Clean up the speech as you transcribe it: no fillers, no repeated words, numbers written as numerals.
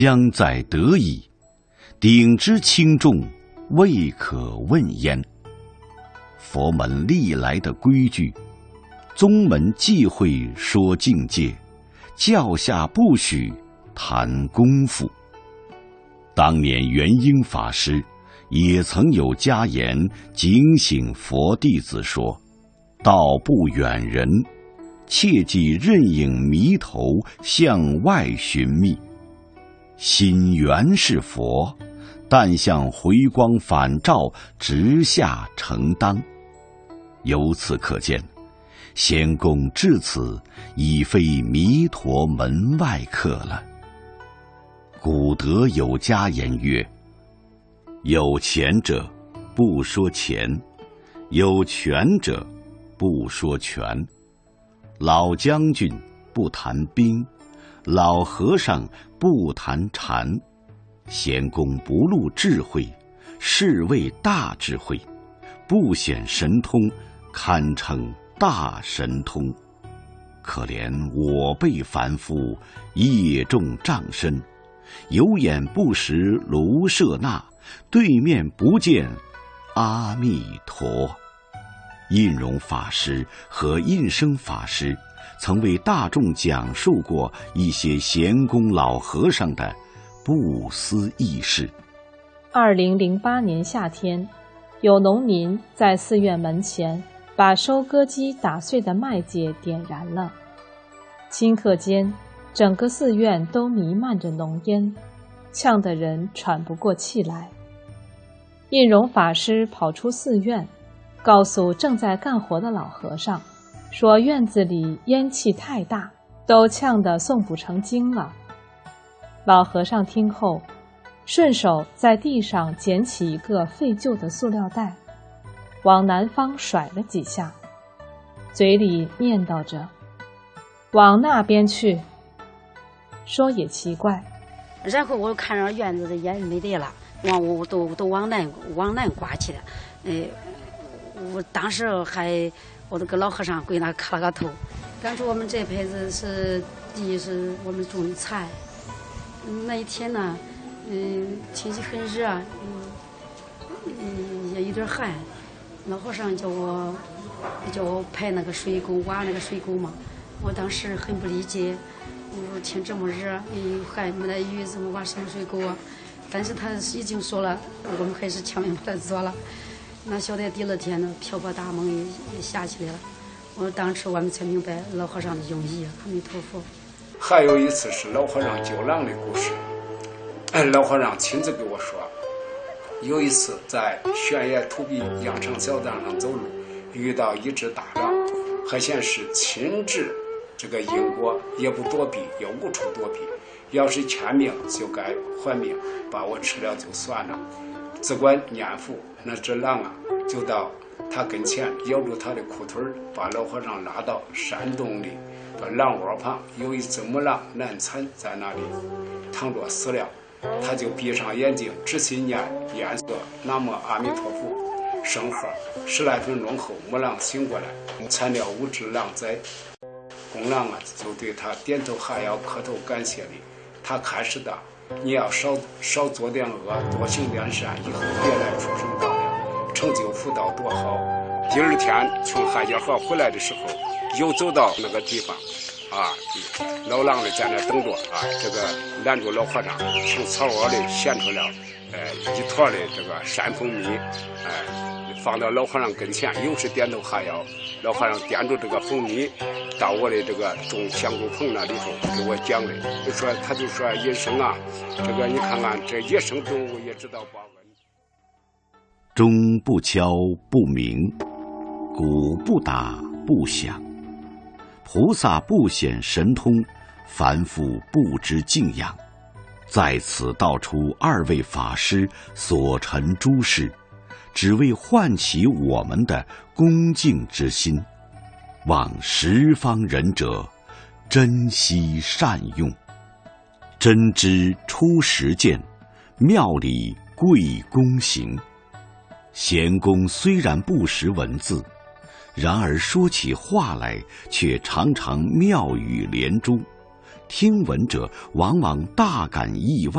将在得矣，鼎之轻重，未可问焉。佛门历来的规矩，宗门忌讳说境界，教下不许谈功夫。当年元婴法师也曾有家言警醒佛弟子说：道不远人，切忌任影迷头向外寻觅。心原是佛，但向回光返照，直下承当。由此可见，仙公至此已非弥陀门外客了。古德有家言曰：有钱者不说钱，有权者不说权。老将军不谈兵，老和尚不谈禅。仙公不露智慧，是谓大智慧；不显神通，堪称大神通。可怜我辈凡夫，业重障身，有眼不识卢舍那，对面不见阿弥陀。印容法师和印生法师曾为大众讲述过一些贤公老和尚的不思议事。 2008年夏天，有农民在寺院门前把收割机打碎的麦秸点燃了，顷刻间整个寺院都弥漫着浓烟，呛得人喘不过气来。印容法师跑出寺院，告诉正在干活的老和尚，说院子里烟气太大，都呛得诵不成经了。老和尚听后，顺手在地上捡起一个废旧的塑料袋，往南方甩了几下，嘴里念叨着：往那边去。说也奇怪， 然后我看着院子的烟没得了，我都往南刮去了。我当时我都跟老和尚跪那磕了个头。当初我们这辈子是地是我们种的菜，那一天呢，天气很热，也有点寒。老和尚叫我排那个水沟，挖那个水沟嘛。我当时很不理解，我说天这么热，还没得雨，怎么挖什么水沟啊？但是他已经说了，我们还是强行把它做了。那晓得第二天呢，瓢泼大梦也下起来了。当时我们才明白老和尚的用意，阿弥陀佛。 还有一次是老和尚救狼的故事，老和尚亲自给我说，有一次在悬崖土壁羊肠小道上走路，遇到一只大狼，还显是亲至这个因果，也不躲避，也无处躲避，要是欠命就该还命，把我吃了就算了。只管念佛，那只狼啊就到他跟前，咬住他的裤腿，把老和尚拉到山洞里，把狼窝旁有一只母狼难产在那里躺着死了。他就闭上眼睛，仔细念念诵南无阿弥陀佛圣号，10来分钟后，母狼醒过来，惨了5只狼灾。公狼啊就对他点头哈腰，磕头感谢礼。他开始的，你要少做点恶，多行点善，以后别来畜生道了，成就福道多好。第二天从汉江河回来的时候，又走到那个地方，老狼的在那等着这个拦住老和尚，从草窝里衔出了一坨的这个山蜂蜜，放到老和尚跟前，又是点头哈腰。老和尚掂住这个蜂蜜，到我的这个种香菇棚那里头给我讲的，他就说野生啊，这个你看看这野生动物也知道报恩。 钟不敲不鸣，鼓不打不响，菩萨不显神通，凡夫不知敬仰。在此道出2位法师所陈诸事，只为唤起我们的恭敬之心，望十方仁者珍惜善用。真知出实践，妙理贵公行。贤公虽然不识文字，然而说起话来却常常妙语连珠， 听闻者往往大感意外。